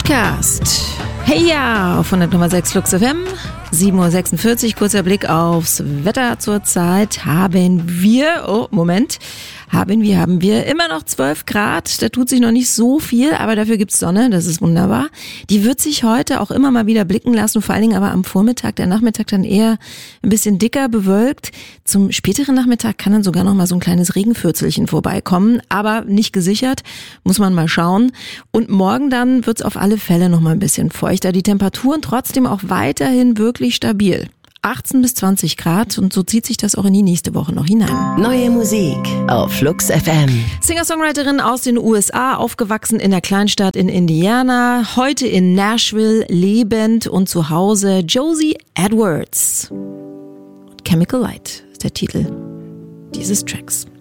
Podcast. Hey ja, auf 100,6 Flux FM, 7:46 Uhr, kurzer Blick aufs Wetter zurzeit. Haben wir immer noch 12 Grad, da tut sich noch nicht so viel, aber dafür gibt's Sonne, das ist wunderbar. Die wird sich heute auch immer mal wieder blicken lassen, vor allen Dingen aber am Vormittag, der Nachmittag dann eher ein bisschen dicker bewölkt. Zum späteren Nachmittag kann dann sogar noch mal so ein kleines Regenfürzelchen vorbeikommen, aber nicht gesichert, muss man mal schauen. Und morgen dann wird's auf alle Fälle noch mal ein bisschen feuchter. Die Temperaturen trotzdem auch weiterhin wirklich stabil. 18 bis 20 Grad und so zieht sich das auch in die nächste Woche noch hinein. Neue Musik auf Flux FM. Singer-Songwriterin aus den USA, aufgewachsen in der Kleinstadt in Indiana, heute in Nashville lebend und zu Hause Josie Edwards. Chemical Light ist der Titel dieses Tracks.